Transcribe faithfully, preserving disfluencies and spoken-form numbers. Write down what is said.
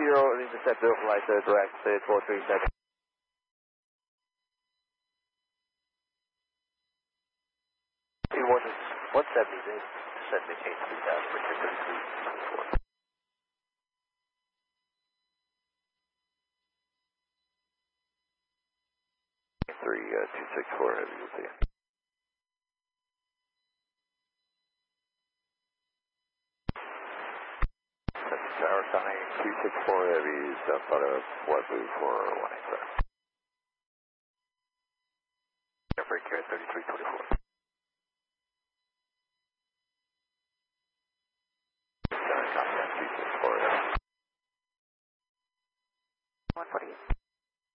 zero, intercept Bill flight uh, direct uh, four three seven. It was one seventy, then send me eight three thousand, which is thirty-three twenty-four. three two six four, heavy, we'll see you. Tower County two six four heavy, south out of Wazoo for one eight seven. Airfreight carrier thirty-three twenty-four.